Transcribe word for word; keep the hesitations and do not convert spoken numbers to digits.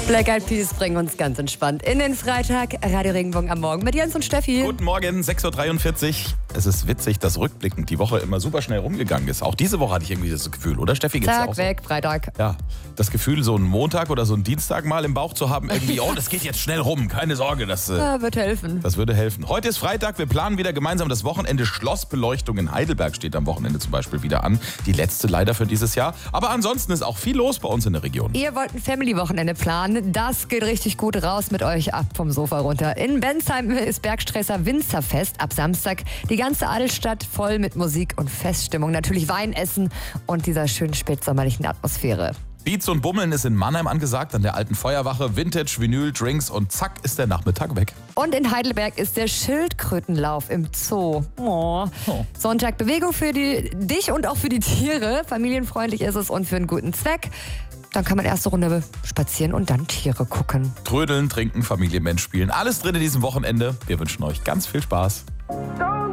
Black Eyed Peas bringen uns ganz entspannt in den Freitag. Radio Regenbogen am Morgen mit Jens und Steffi. Guten Morgen, sechs Uhr dreiundvierzig. Es ist witzig, dass rückblickend die Woche immer super schnell rumgegangen ist. Auch diese Woche hatte ich irgendwie das Gefühl, oder Steffi? Geht's Zack, dir auch so? weg, Freitag. Ja, das Gefühl, so einen Montag oder so einen Dienstag mal im Bauch zu haben, irgendwie, oh, das geht jetzt schnell rum, keine Sorge, das, äh, Ja, wird helfen. das würde helfen. Heute ist Freitag, wir planen wieder gemeinsam das Wochenende. Schlossbeleuchtung in Heidelberg steht am Wochenende zum Beispiel wieder an. Die letzte leider für dieses Jahr. Aber ansonsten ist auch viel los bei uns in der Region. Ihr wollt ein Family-Wochenende planen? Das geht richtig gut raus mit euch ab vom Sofa runter. In Bensheim ist Bergstresser Winzerfest ab Samstag. Die ganze Altstadt voll mit Musik und Feststimmung. Natürlich Wein essen und dieser schönen spätsommerlichen Atmosphäre. Beats und Bummeln ist in Mannheim angesagt, an der alten Feuerwache. Vintage, Vinyl, Drinks und zack ist der Nachmittag weg. Und in Heidelberg ist der Schildkrötenlauf im Zoo. Oh. Oh. Sonntag Bewegung für die, dich und auch für die Tiere. Familienfreundlich ist es und für einen guten Zweck. Dann kann man erste Runde spazieren und dann Tiere gucken. Trödeln, trinken, Familie, Mensch spielen. Alles drin in diesem Wochenende. Wir wünschen euch ganz viel Spaß. So.